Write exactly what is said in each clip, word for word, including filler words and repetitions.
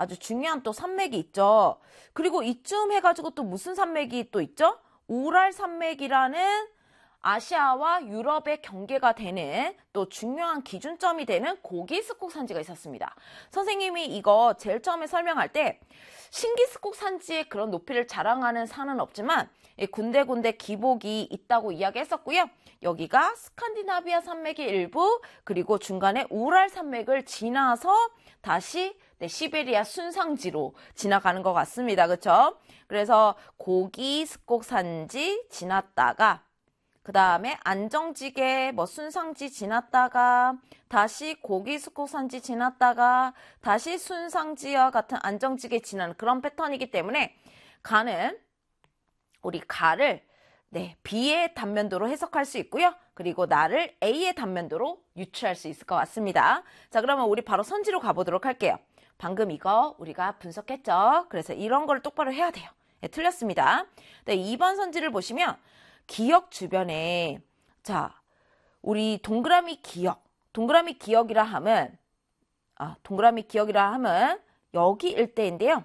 아주 중요한 또 산맥이 있죠. 그리고 이쯤 해가지고 또 무슨 산맥이 또 있죠? 우랄 산맥이라는 아시아와 유럽의 경계가 되는 또 중요한 기준점이 되는 고기스국 산지가 있었습니다. 선생님이 이거 제일 처음에 설명할 때 신기스국 산지의 그런 높이를 자랑하는 산은 없지만 군데군데 기복이 있다고 이야기했었고요. 여기가 스칸디나비아 산맥의 일부 그리고 중간에 우랄 산맥을 지나서 다시 네, 시베리아 순상지로 지나가는 것 같습니다. 그렇죠? 그래서 고기스국 산지 지났다가 그 다음에 안정지게 뭐 순상지 지났다가 다시 고기스국 산지 지났다가 다시 순상지와 같은 안정지게 지나는 그런 패턴이기 때문에 가는 우리 가를 네, B의 단면도로 해석할 수 있고요. 그리고 나를 A의 단면도로 유추할 수 있을 것 같습니다. 자, 그러면 우리 바로 선지로 가보도록 할게요. 방금 이거 우리가 분석했죠. 그래서 이런 걸 똑바로 해야 돼요. 네, 틀렸습니다. 네, 이 번 선지를 보시면 기역 주변에 자 우리 동그라미 기역 동그라미 기역이라 하면 아 동그라미 기역이라 하면 여기 일대인데요.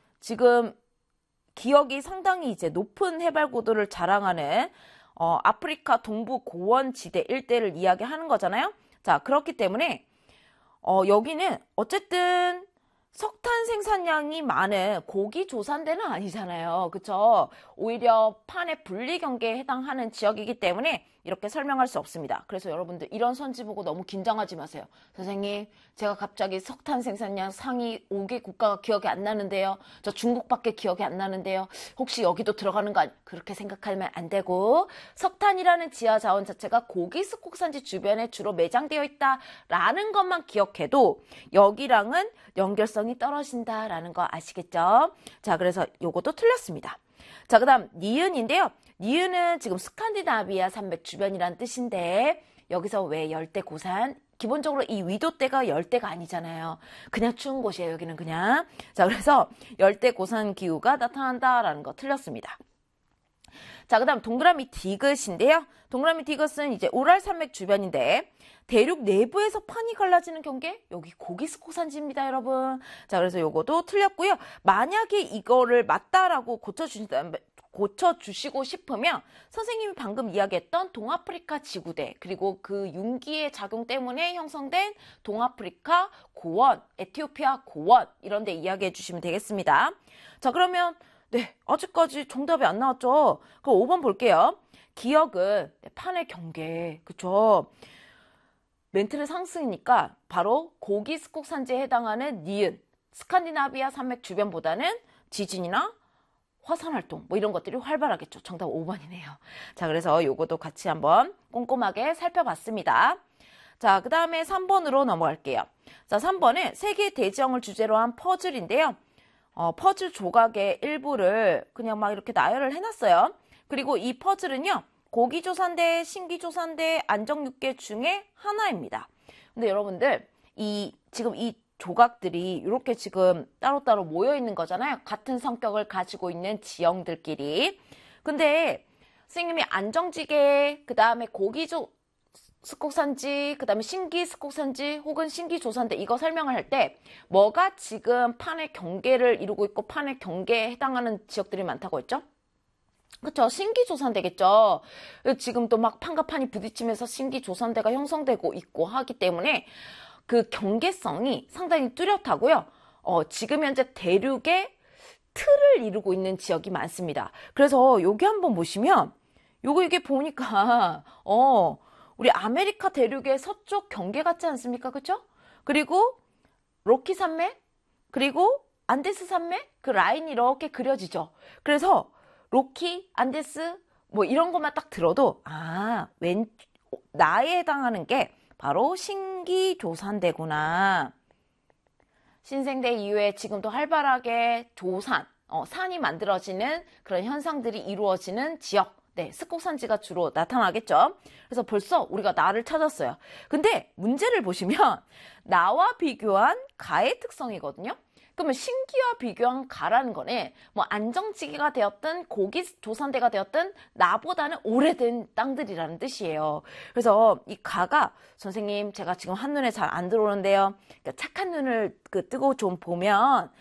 지금 기역이 상당히 이제 높은 해발 고도를 자랑하는 어, 아프리카 동부 고원지대 일대를 이야기하는 거잖아요. 자 그렇기 때문에 어, 여기는 어쨌든 석탄 생산량이 많은 고기 조산대는 아니잖아요. 그쵸? 오히려 판의 분리 경계에 해당하는 지역이기 때문에 이렇게 설명할 수 없습니다. 그래서 여러분들 이런 선지 보고 너무 긴장하지 마세요. 선생님, 제가 갑자기 석탄 생산량 상위 오 개 국가가 기억이 안 나는데요. 저 중국밖에 기억이 안 나는데요. 혹시 여기도 들어가는 거 아니? 그렇게 생각하면 안 되고 석탄이라는 지하 자원 자체가 고기 스국산지 주변에 주로 매장되어 있다라는 것만 기억해도 여기랑은 연결성이 떨어진다라는 거 아시겠죠? 자, 그래서 요것도 틀렸습니다. 자, 그 다음 니은인데요. 니은은 지금 스칸디나비아 산맥 주변이란 뜻인데 여기서 왜 열대 고산? 기본적으로 이 위도대가 열대가 아니잖아요. 그냥 추운 곳이에요. 여기는 그냥. 자, 그래서 열대 고산 기후가 나타난다라는 거 틀렸습니다. 자, 그 다음 동그라미 디귿인데요. 동그라미 디귿은 이제 우랄 산맥 주변인데 대륙 내부에서 판이 갈라지는 경계? 여기 고기스국 산지입니다, 여러분. 자, 그래서 요거도 틀렸고요. 만약에 이거를 맞다라고 고쳐주신다면 고쳐주시고 싶으면 선생님이 방금 이야기했던 동아프리카 지구대 그리고 그 융기의 작용 때문에 형성된 동아프리카 고원, 에티오피아 고원 이런 데 이야기해 주시면 되겠습니다. 자, 그러면 네, 아직까지 정답이 안 나왔죠? 그럼 오 번 볼게요. 기역은 판의 경계, 그쵸? 멘트는 상승이니까 바로 고기스국 산지에 해당하는 니은, 스칸디나비아 산맥 주변보다는 지진이나 화산활동 뭐 이런 것들이 활발하겠죠. 정답 오 번이네요. 자, 그래서 요것도 같이 한번 꼼꼼하게 살펴봤습니다. 자, 그 다음에 삼 번으로 넘어갈게요. 자, 삼 번은 세계 대지형을 주제로 한 퍼즐인데요. 어, 퍼즐 조각의 일부를 그냥 막 이렇게 나열을 해놨어요. 그리고 이 퍼즐은요. 고기조산대, 신기조산대, 안정육계 중에 하나입니다. 근데 여러분들 이 지금 이 조각들이 이렇게 지금 따로따로 모여 있는 거잖아요. 같은 성격을 가지고 있는 지형들끼리. 근데 선생님이 안정지계, 그 다음에 고기조 스국산지, 그 다음에 신기 스국산지 혹은 신기 조산대 이거 설명을 할 때 뭐가 지금 판의 경계를 이루고 있고 판의 경계에 해당하는 지역들이 많다고 했죠? 그쵸? 신기 조산대겠죠? 지금 또 막 판과 판이 부딪히면서 신기 조산대가 형성되고 있고 하기 때문에 그 경계성이 상당히 뚜렷하고요. 어, 지금 현재 대륙의 틀을 이루고 있는 지역이 많습니다. 그래서 여기 한번 보시면 요거 이게 보니까 어 우리 아메리카 대륙의 서쪽 경계 같지 않습니까? 그쵸? 그리고 로키 산맥, 그리고 안데스 산맥 그 라인이 이렇게 그려지죠. 그래서 로키, 안데스 뭐 이런 것만 딱 들어도 아, 왼 나에 해당하는 게 바로 신기조산대구나. 신생대 이후에 지금도 활발하게 조산, 어, 산이 만들어지는 그런 현상들이 이루어지는 지역. 네, 스국산지가 주로 나타나겠죠. 그래서 벌써 우리가 나를 찾았어요. 근데 문제를 보시면 나와 비교한 가의 특성이거든요. 그러면 신기와 비교한 가라는 거는 뭐 안정지기가 되었든 고기 조산대가 되었든 나보다는 오래된 땅들이라는 뜻이에요. 그래서 이 가가 선생님 제가 지금 한눈에 잘 안 들어오는데요. 그러니까 착한 눈을 그 뜨고 좀 보면